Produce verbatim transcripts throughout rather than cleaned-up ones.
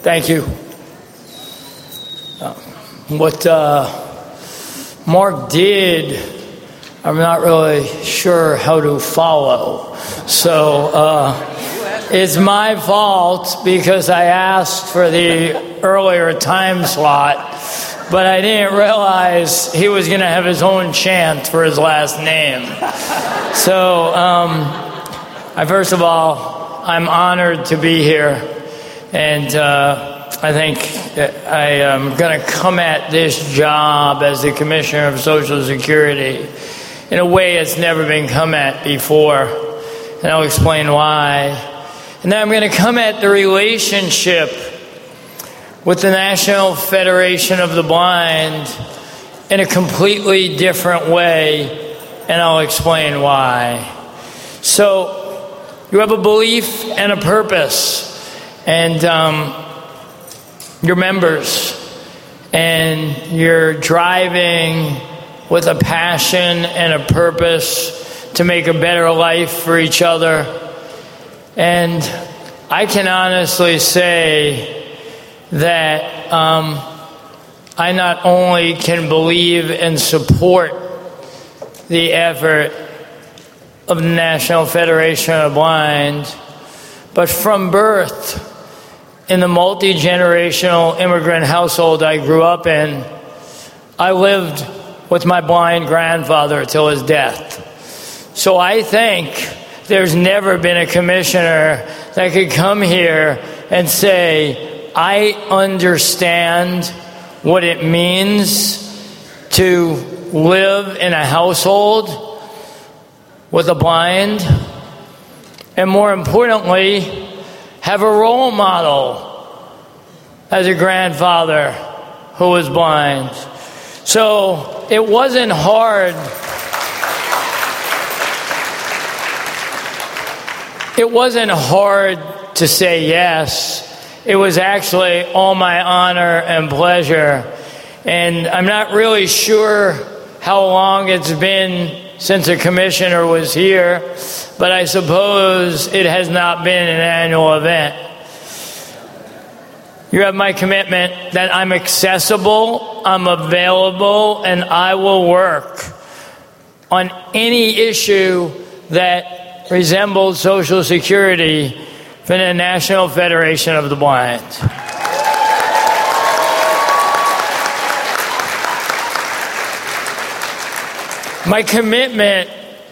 Thank you. Uh, what uh, Mark did, I'm not really sure how to follow. So uh, it's my fault because I asked for the earlier time slot, but I didn't realize he was going to have his own chant for his last name. So, um, I, first of all, I'm honored to be here, and uh, I think that I am going to come at this job as the Commissioner of Social Security in a way it's never been come at before, and I'll explain why. And then I'm going to come at the relationship with the National Federation of the Blind in a completely different way, and I'll explain why. So, you have a belief and a purpose, and um, you're members, and you're driving with a passion and a purpose to make a better life for each other. And I can honestly say that um, I not only can believe and support the effort of the National Federation of the Blind, but from birth, in the multi-generational immigrant household I grew up in, I lived with my blind grandfather till his death. So I think there's never been a commissioner that could come here and say, I understand what it means to live in a household with a blind, and more importantly, have a role model as a grandfather who was blind. So it wasn't hard. It wasn't hard to say yes. It was actually all my honor and pleasure. And I'm not really sure how long it's been since a commissioner was here, but I suppose it has not been an annual event. You have my commitment that I'm accessible, I'm available, and I will work on any issue that resembles Social Security for the National Federation of the Blind. My commitment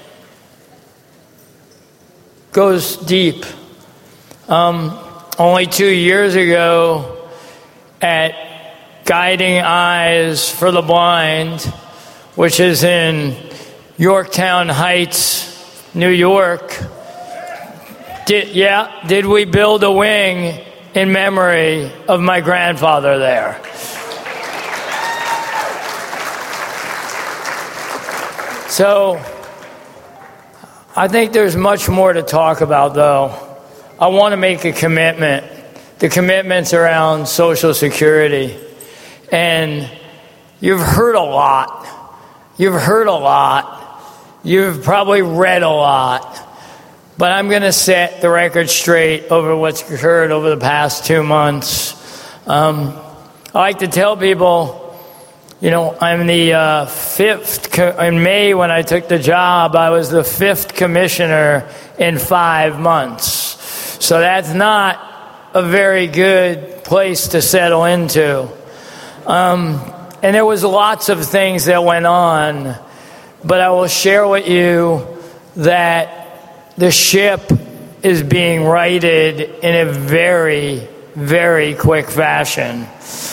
goes deep. Um, only two years ago at Guiding Eyes for the Blind, which is in Yorktown Heights, New York, did, yeah, did we build a wing in memory of my grandfather there. So, I think there's much more to talk about, though. I want to make a commitment. The commitment's around Social Security. And you've heard a lot. You've heard a lot. You've probably read a lot. But I'm going to set the record straight over what's occurred over the past two months. Um, I like to tell people, you know, I'm the uh, fifth, co- in May when I took the job, I was the fifth commissioner in five months. So that's not a very good place to settle into. Um, and there was lots of things that went on, but I will share with you that the ship is being righted in a very, very quick fashion.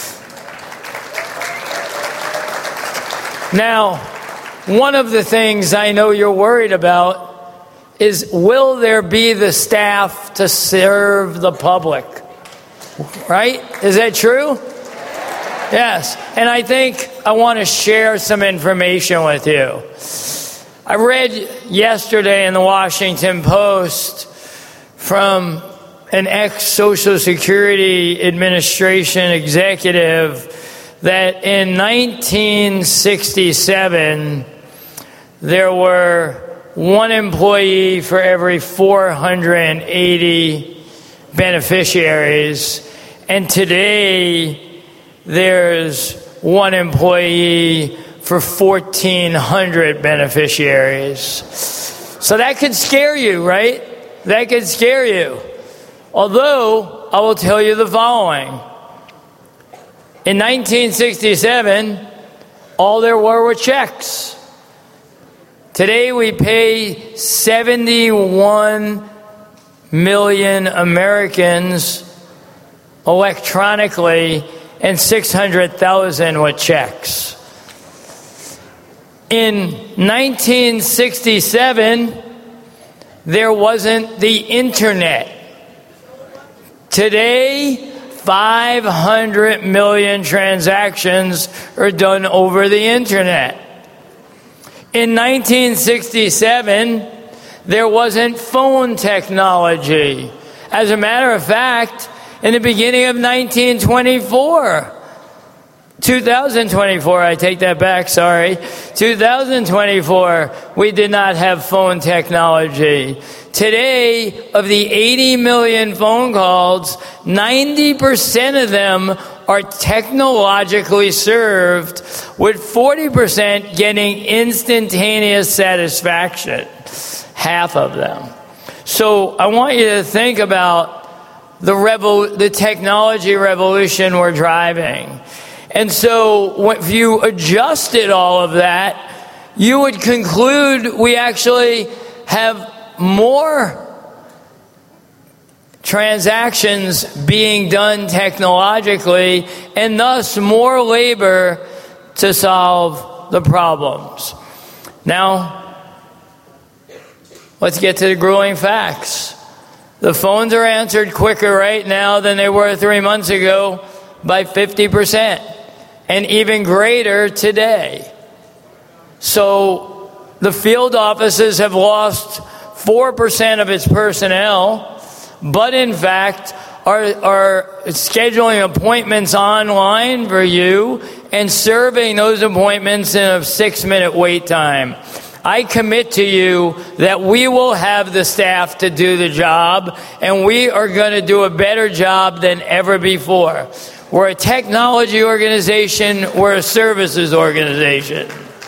Now, one of the things I know you're worried about is, will there be the staff to serve the public? Right? Is that true? Yes. And I think I want to share some information with you. I read yesterday in the Washington Post from an ex-Social Security Administration executive that in nineteen sixty-seven, there were one employee for every four hundred eighty beneficiaries, And today, there's one employee for fourteen hundred beneficiaries. So that could scare you, right? That could scare you. Although, I will tell you the following. In nineteen sixty-seven, all there were were checks. Today we pay seventy-one million Americans electronically and six hundred thousand with checks. In nineteen sixty-seven, there wasn't the internet. Today, five hundred million transactions are done over the internet. In nineteen sixty-seven, there wasn't phone technology. As a matter of fact, in the beginning of nineteen twenty-four, two thousand twenty-four, I take that back, sorry. two thousand twenty-four, we did not have phone technology. Today, of the eighty million phone calls, ninety percent of them are technologically served, with forty percent getting instantaneous satisfaction. Half of them. So I want you to think about the revol- the technology revolution we're driving. And so if you adjusted all of that, you would conclude we actually have more transactions being done technologically, and thus more labor to solve the problems. Now, let's get to the grueling facts. The phones are answered quicker right now than they were three months ago by fifty percent, and even greater today. So the field offices have lost four percent of its personnel, but in fact are, are scheduling appointments online for you and serving those appointments in a six-minute wait time. I commit to you that we will have the staff to do the job, and we are going to do a better job than ever before. We're a technology organization. We're a services organization.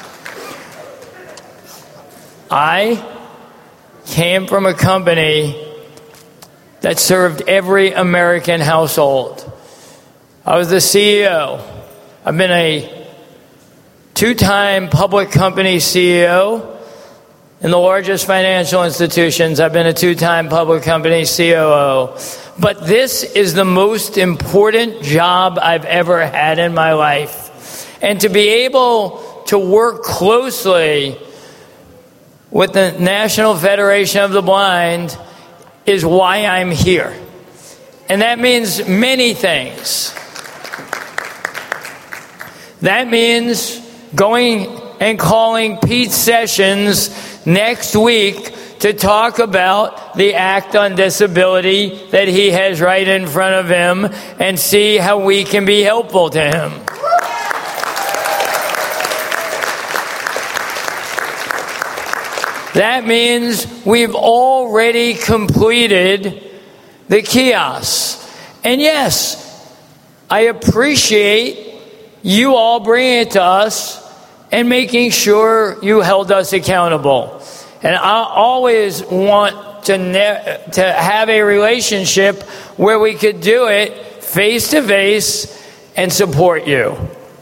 I came from a company that served every American household. I was the C E O. I've been a two-time public company C E O in the largest financial institutions. I've been a two-time public company C O O. But this is the most important job I've ever had in my life. And to be able to work closely with the National Federation of the Blind is why I'm here. And that means many things. That means going and calling Pete Sessions next week to talk about the Act on Disability that he has right in front of him and see how we can be helpful to him. That means we've already completed the kiosks. And yes, I appreciate you all bringing it to us and making sure you held us accountable. And I always want to ne- to have a relationship where we could do it face to face and support you.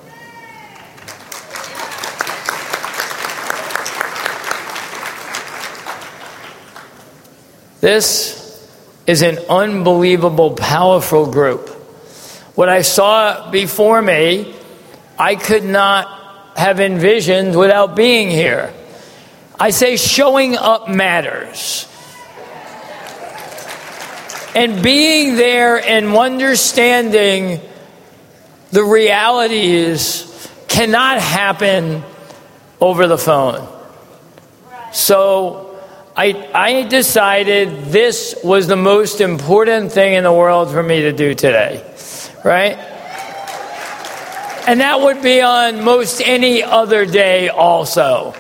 This is an unbelievable, powerful group. What I saw before me, I could not have envisioned without being here. I say showing up matters. And being there and understanding the realities cannot happen over the phone. So I, I decided this was the most important thing in the world for me to do today, right? And that would be on most any other day also.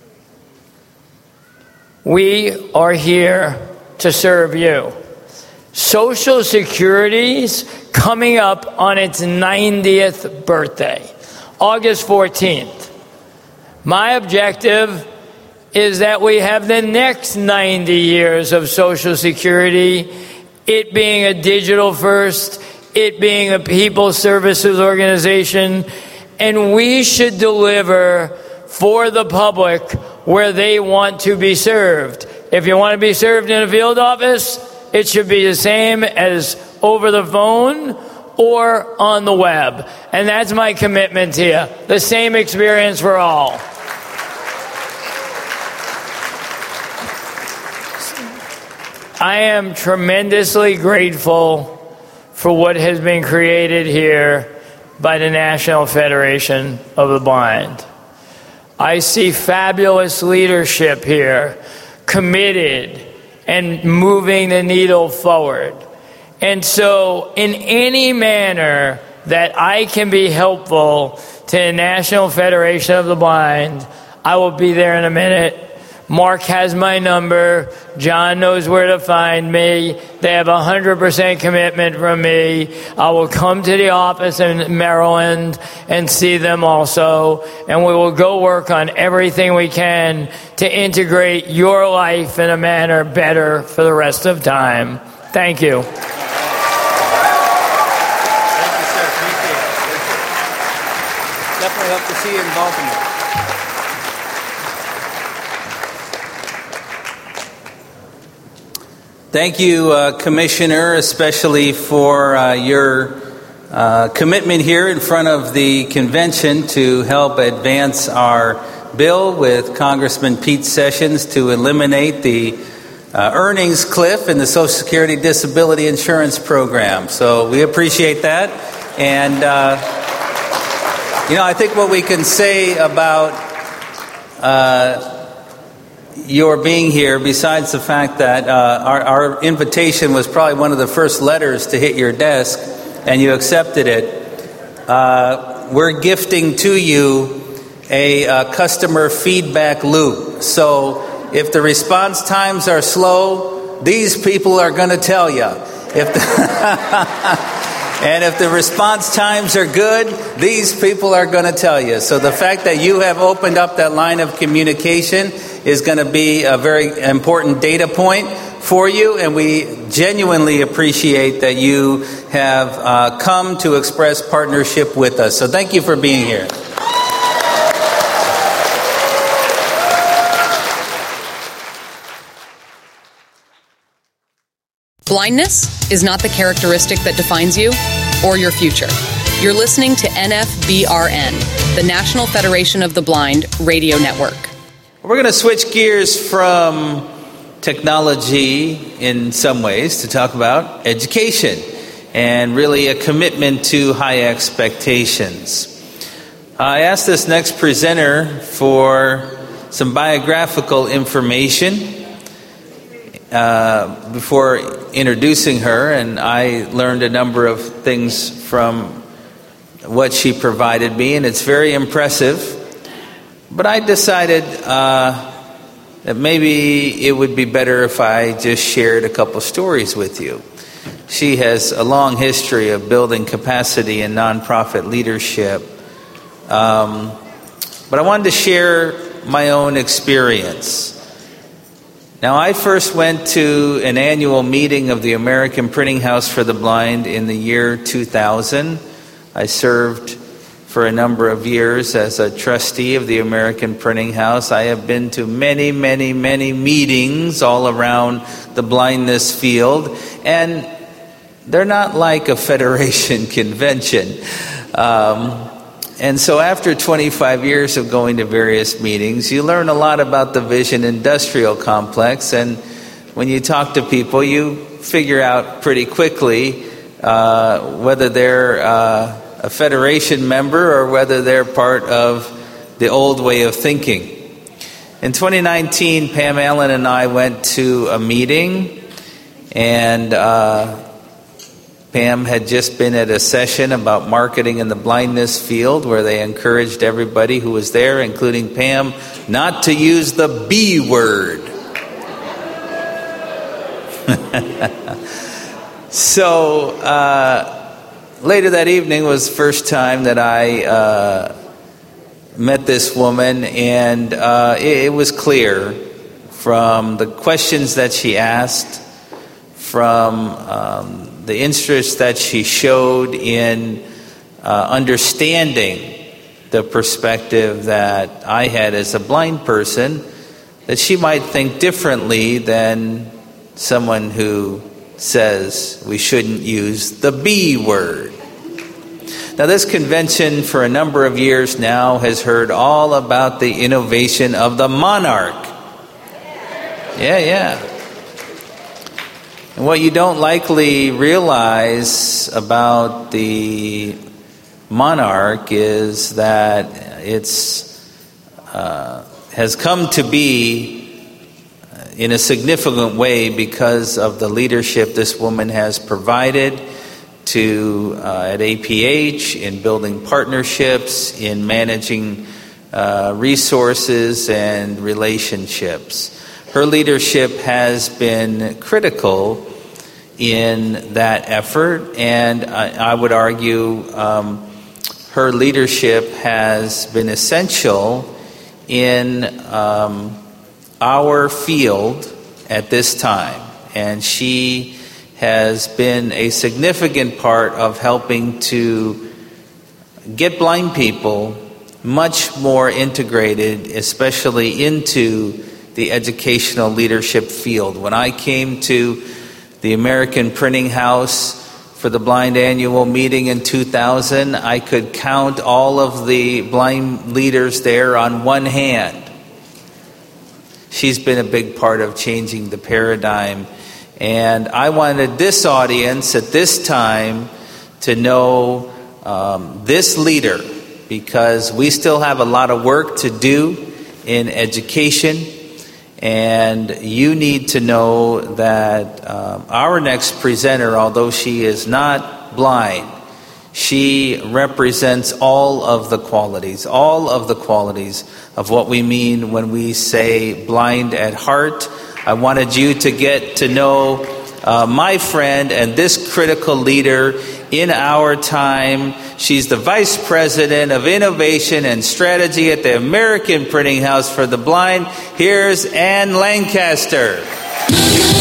We are here to serve you. Social Security's coming up on its ninetieth birthday, August fourteenth. My objective is that we have the next ninety years of Social Security, it being a digital first, it being a people services organization, and we should deliver for the public where they want to be served. If you want to be served in a field office, it should be the same as over the phone or on the web. And that's my commitment to you. The same experience for all. I am tremendously grateful for what has been created here by the National Federation of the Blind. I see fabulous leadership here, committed and moving the needle forward. And so in any manner that I can be helpful to the National Federation of the Blind, I will be there in a minute. Mark has my number. John knows where to find me. They have one hundred percent commitment from me. I will come to the office in Maryland and see them also. And we will go work on everything we can to integrate your life in a manner better for the rest of time. Thank you. Thank you, sir. Appreciate it. Definitely hope to see you in Baltimore. Thank you, uh, Commissioner, especially for uh, your uh, commitment here in front of the convention to help advance our bill with Congressman Pete Sessions to eliminate the uh, earnings cliff in the Social Security Disability Insurance Program. So we appreciate that. And, uh, you know, I think what we can say about uh, your being here, besides the fact that uh, our, our invitation was probably one of the first letters to hit your desk, and you accepted it, uh, we're gifting to you a uh, customer feedback loop. So if the response times are slow, these people are going to tell you. If the And if the response times are good, these people are going to tell you. So the fact that you have opened up that line of communication is going to be a very important data point for you. And we genuinely appreciate that you have uh, come to express partnership with us. So thank you for being here. Blindness is not the characteristic that defines you or your future. You're listening to N F B R N, the National Federation of the Blind radio network. We're going to switch gears from technology in some ways to talk about education and really a commitment to high expectations. I asked this next presenter for some biographical information Uh, before introducing her, and I learned a number of things from what she provided me, and it's very impressive. But I decided uh, that maybe it would be better if I just shared a couple stories with you. She has a long history of building capacity in nonprofit leadership, um, but I wanted to share my own experience. Now, I first went to an annual meeting of the American Printing House for the Blind in the year two thousand. I served for a number of years as a trustee of the American Printing House. I have been to many, many, many meetings all around the blindness field, and they're not like a federation convention. Um, And so after twenty-five years of going to various meetings, you learn a lot about the Vision Industrial Complex. And when you talk to people, you figure out pretty quickly uh, whether they're uh, a federation member or whether they're part of the old way of thinking. In twenty nineteen, Pam Allen and I went to a meeting, and uh Pam had just been at a session about marketing in the blindness field where they encouraged everybody who was there, including Pam, not to use the B word. So uh, later that evening was the first time that I uh, met this woman, and uh, it, it was clear from the questions that she asked, from um, the interest that she showed in uh, understanding the perspective that I had as a blind person, that she might think differently than someone who says we shouldn't use the B word. Now, this convention for a number of years now has heard all about the innovation of the Monarch. Yeah, yeah. And what you don't likely realize about the Monarch is that it's uh, has come to be in a significant way because of the leadership this woman has provided to uh, at A P H in building partnerships, in managing uh, resources and relationships. Her leadership has been critical in that effort, and I, I would argue um, her leadership has been essential in um, our field at this time, and she has been a significant part of helping to get blind people much more integrated, especially into the educational leadership field. When I came to the American Printing House for the Blind Annual Meeting in two thousand, I could count all of the blind leaders there on one hand. She's been a big part of changing the paradigm. And I wanted this audience at this time to know um, this leader, because we still have a lot of work to do in education. And you need to know that um, our next presenter, although she is not blind, she represents all of the qualities, all of the qualities of what we mean when we say blind at heart. I wanted you to get to know uh, my friend and this critical leader in our time. She's the Vice President of Innovation and Strategy at the American Printing House for the Blind. Here's Ann Lancaster.